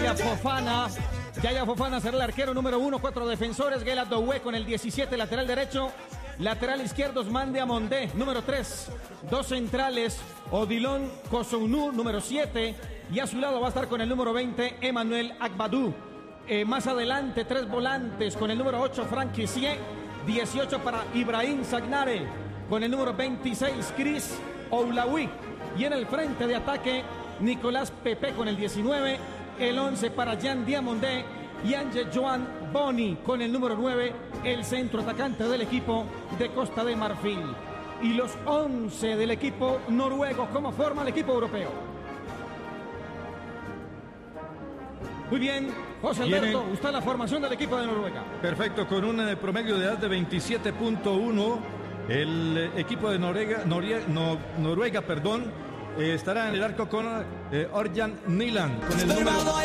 Yaya Fofana. Yaya Fofana será el arquero número 1, 4 defensores. Gela Doué con el 17, lateral derecho. Lateral izquierdo, Mande Amondé, número 3. 2 centrales, Odilon Kosounou, número 7. Y a su lado va a estar con el número 20, Emmanuel Agbadou. Más adelante, 3 volantes con el número 8, Franck Kessié. 18 para Ibrahim Zagnare. Con el número 26, Chris Oulaoui. Y en el frente de ataque, Nicolás Pepe con el 19. El 11 para Jean Diamondé y Ange Joan Boni con el número 9, el centro atacante del equipo de Costa de Marfil. Y los 11 del equipo noruego, ¿cómo forma el equipo europeo? Muy bien, José Alberto, usted la formación del equipo de Noruega. Perfecto, con un promedio de edad de 27.1, el equipo de Noruega, estará en el arco con Ørjan Nyland con el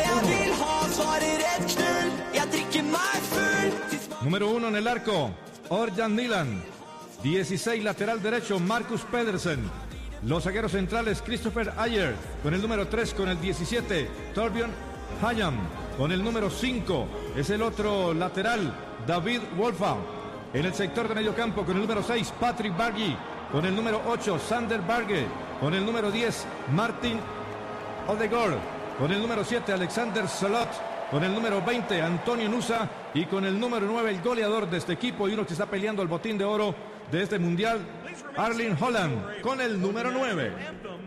número 1 en el arco, Ørjan Nyland. 16 lateral derecho, Marcus Pedersen. Los zagueros centrales, Christopher Ayer con el número 3, con el 17, Torbjørn Hayam con el número 5, es el otro lateral, David Wolfa. En el sector de medio campo con el número 6, Patrick Bargi, con el número 8, Sander Barge, con el número 10, Martin Odegaard, con el número 7, Alexander Sørloth, con el número 20, Antonio Nusa, y con el número 9, el goleador de este equipo y uno que está peleando el botín de oro de este mundial, Erling Haaland, con el número 9.